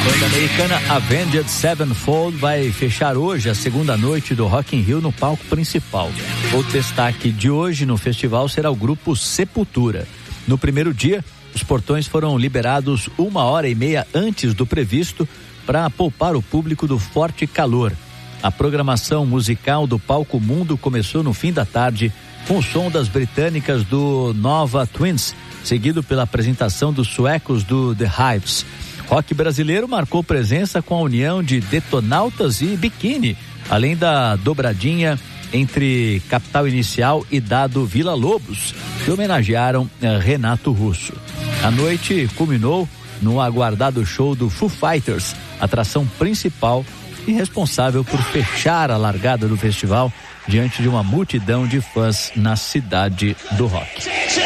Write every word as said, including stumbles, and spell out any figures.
banda americana Avenged Sevenfold vai fechar hoje a segunda noite do Rock in Rio no palco principal. O destaque de hoje no festival será o grupo Sepultura. No primeiro dia, os portões foram liberados uma hora e meia antes do previsto para poupar o público do forte calor. A programação musical do Palco Mundo começou no fim da tarde com o som das britânicas do Nova Twins, seguido pela apresentação dos suecos do The Hives. Rock brasileiro marcou presença com a união de Detonautas e Biquíni, além da dobradinha entre Capital Inicial e Dado Villa Lobos, que homenagearam eh, Renato Russo. A noite culminou no aguardado show do Foo Fighters, atração principal e responsável por fechar a largada do festival diante de uma multidão de fãs na cidade do rock.